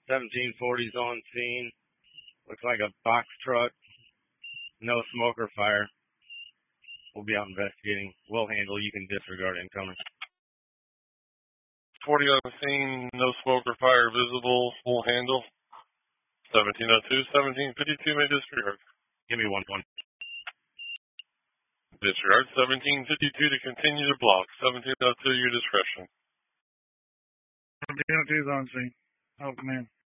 1740's on scene. Looks like a box truck. No smoke or fire. We'll be out investigating. We'll handle. You can disregard incoming. 40 on the scene. No smoke or fire visible. Full handle. 1702, 1752 may disregard. Give me 1-1. Disregard. 1752 to continue to block. 1702, your discretion. 1702's on scene. Oh, man.